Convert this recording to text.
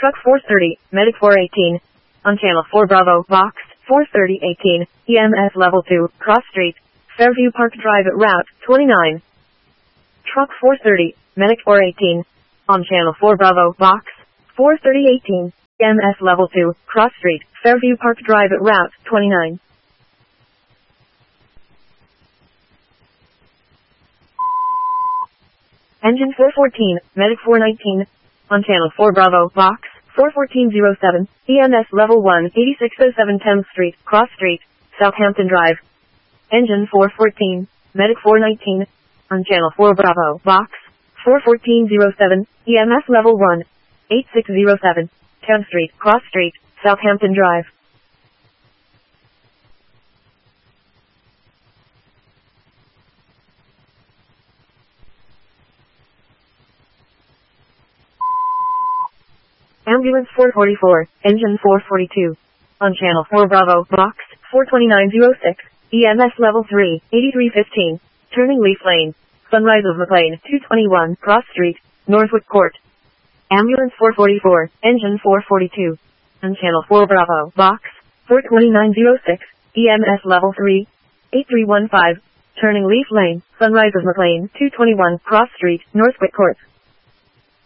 Truck 430, Medic 418. On Channel 4 Bravo, Box 43018, EMS Level 2, Cross Street, Fairview Park Drive at Route 29. Truck 430, Medic 418. On Channel 4 Bravo, Box 43018, EMS Level 2, Cross Street, Fairview Park Drive at Route 29. Engine 414, Medic 419. On Channel 4 Bravo, Box 41407, EMS Level 1, 8607 10th Street, Cross Street, Southampton Drive. Engine 414, Medic 419. On Channel 4 Bravo, Box 41407, EMS Level 1, 8607, 10th Street, Cross Street, Southampton Drive. Ambulance 444, Engine 442. On Channel 4 Bravo, Box 42906, EMS Level 3, 8315, turning Leaf Lane, Sunrise of McLean, 221, Cross Street, Northwood Court. Ambulance 444, Engine 442. On Channel 4 Bravo, Box 42906, EMS Level 3, 8315, turning Leaf Lane, Sunrise of McLean, 221, Cross Street, Northwood Court.